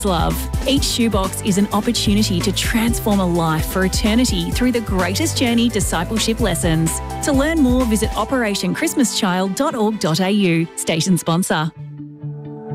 love. Each shoebox is an opportunity to transform a life for eternity through the Greatest Journey discipleship lessons. To learn more, visit operationchristmaschild.org.au. Station sponsor.